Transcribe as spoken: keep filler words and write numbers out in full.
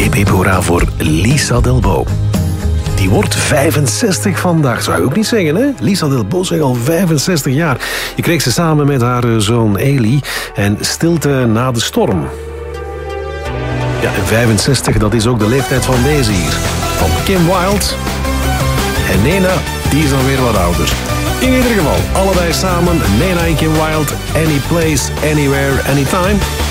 Hip hip hoera voor Lisa Delbo. Die wordt vijfenzestig vandaag, zou je ook niet zeggen, hè? Lisa Delbo zeg al vijfenzestig jaar. Je kreeg ze samen met haar zoon Eli en Stilte na de storm. Ja, en vijfenzestig, dat is ook de leeftijd van deze hier. Van Kim Wilde. En Nena, die is dan weer wat ouder. In ieder geval, allebei samen, Nena en Kim Wilde, Any Place, Anywhere, Anytime.